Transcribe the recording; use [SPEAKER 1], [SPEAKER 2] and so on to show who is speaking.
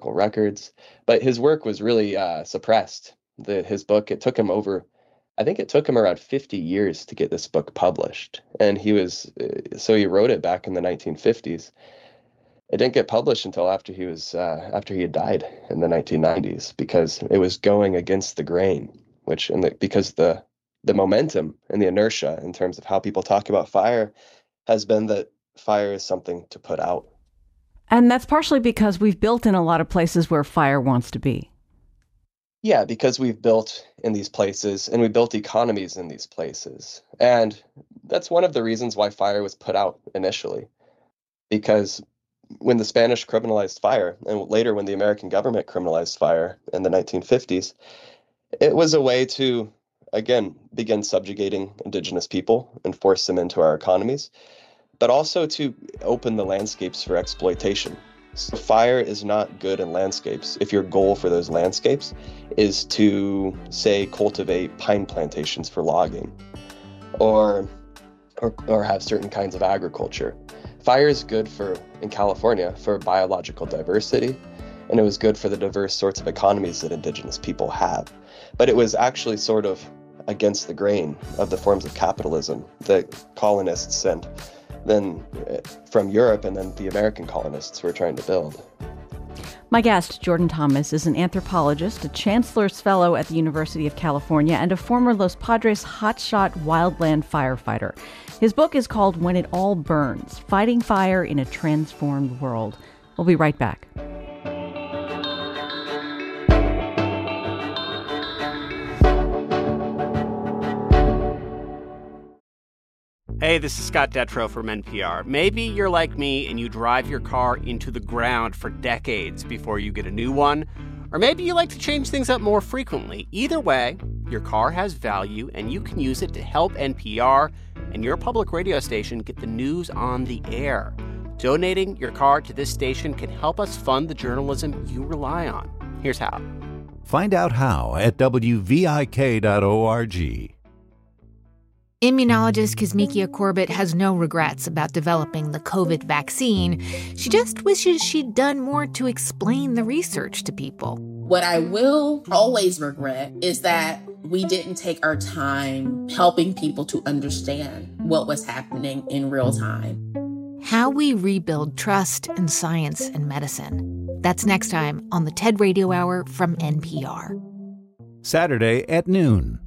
[SPEAKER 1] historical records. But his work was really suppressed. His book, I think it took him around 50 years to get this book published. And he wrote it back in the 1950s. It didn't get published until after he had died in the 1990s because it was going against the grain, because the momentum and the inertia in terms of how people talk about fire has been that fire is something to put out.
[SPEAKER 2] And that's partially because we've built in a lot of places where fire wants to be.
[SPEAKER 1] Yeah, because we've built in these places and we built economies in these places. And that's one of the reasons why fire was put out initially. Because when the Spanish criminalized fire, and later when the American government criminalized fire in the 1950s, it was a way to, again, begin subjugating indigenous people and force them into our economies, but also to open the landscapes for exploitation. So fire is not good in landscapes if your goal for those landscapes is to, say, cultivate pine plantations for logging or have certain kinds of agriculture. Fire is good in California for biological diversity, and it was good for the diverse sorts of economies that indigenous people have. But it was actually sort of against the grain of the forms of capitalism that colonists and then from Europe and then the American colonists were trying to build.
[SPEAKER 2] My guest, Jordan Thomas, is an anthropologist, a Chancellor's Fellow at the University of California, and a former Los Padres hotshot wildland firefighter. His book is called When It All Burns, Fighting Fire in a Transformed World. We'll be right back.
[SPEAKER 3] Hey, this is Scott Detrow from NPR. Maybe you're like me and you drive your car into the ground for decades before you get a new one. Or maybe you like to change things up more frequently. Either way, your car has value and you can use it to help NPR and your public radio station get the news on the air. Donating your car to this station can help us fund the journalism you rely on. Here's how.
[SPEAKER 4] Find out how at wvik.org.
[SPEAKER 5] Immunologist Kizzmekia Corbett has no regrets about developing the COVID vaccine. She just wishes she'd done more to explain the research to people.
[SPEAKER 6] What I will always regret is that we didn't take our time helping people to understand what was happening in real time.
[SPEAKER 5] How we rebuild trust in science and medicine. That's next time on the TED Radio Hour from NPR.
[SPEAKER 4] Saturday at noon.